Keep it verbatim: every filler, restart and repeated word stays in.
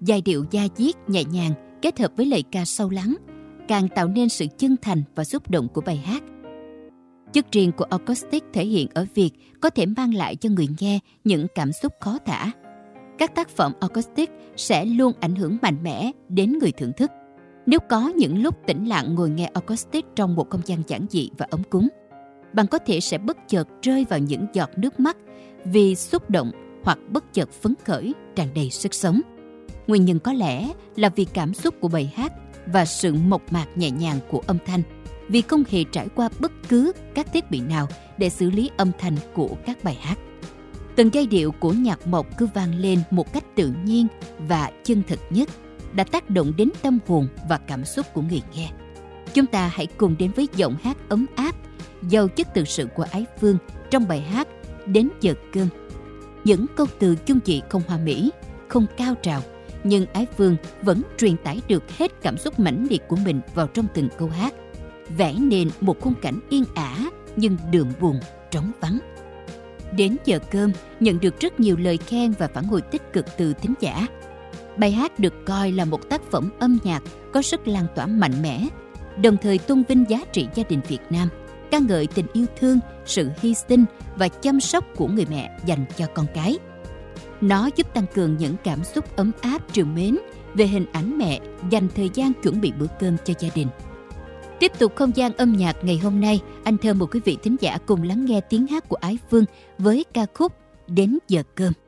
Giai điệu da diết nhẹ nhàng kết hợp với lời ca sâu lắng càng tạo nên sự chân thành và xúc động của bài hát. Chất riêng của acoustic thể hiện ở việc có thể mang lại cho người nghe những cảm xúc khó tả. Các tác phẩm acoustic sẽ luôn ảnh hưởng mạnh mẽ đến người thưởng thức. Nếu có những lúc tĩnh lặng ngồi nghe acoustic trong một không gian giản dị và ấm cúng, bạn có thể sẽ bất chợt rơi vào những giọt nước mắt vì xúc động hoặc bất chợt phấn khởi, tràn đầy sức sống. Nguyên nhân có lẽ là vì cảm xúc của bài hát và sự mộc mạc nhẹ nhàng của âm thanh, vì không hề trải qua bất cứ các thiết bị nào để xử lý âm thanh của các bài hát. Từng giai điệu của nhạc mộc cứ vang lên một cách tự nhiên và chân thực nhất, đã tác động đến tâm hồn và cảm xúc của người nghe. Chúng ta hãy cùng đến với giọng hát ấm áp, giàu chất tự sự của Ái Phương trong bài hát Đến Giờ Cơm. Những câu từ chung dị không hoa mỹ, không cao trào, nhưng Ái Phương vẫn truyền tải được hết cảm xúc mãnh liệt của mình vào trong từng câu hát, vẽ nên một khung cảnh yên ả nhưng đượm buồn, trống vắng. Đến Giờ Cơm nhận được rất nhiều lời khen và phản hồi tích cực từ thính giả. Bài hát được coi là một tác phẩm âm nhạc có sức lan tỏa mạnh mẽ, đồng thời tôn vinh giá trị gia đình Việt Nam, ca ngợi tình yêu thương, sự hy sinh và chăm sóc của người mẹ dành cho con cái. Nó giúp tăng cường những cảm xúc ấm áp trìu mến về hình ảnh mẹ dành thời gian chuẩn bị bữa cơm cho gia đình. Tiếp tục không gian âm nhạc ngày hôm nay, anh thơ mời quý vị thính giả cùng lắng nghe tiếng hát của Ái Phương với ca khúc Đến Giờ Cơm.